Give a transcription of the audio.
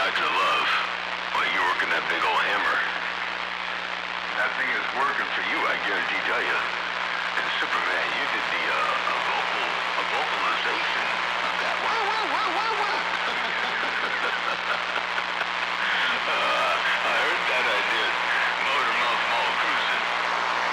back to love. While you're working that big old hammer. That thing is working for you, I guarantee tell you. And Superman, you did the